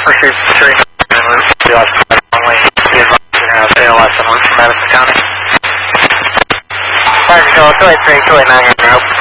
First Street 3 and Route 2 only. Be advised you have ALS en route from Madison County. 5 Control, 283, 289 en route.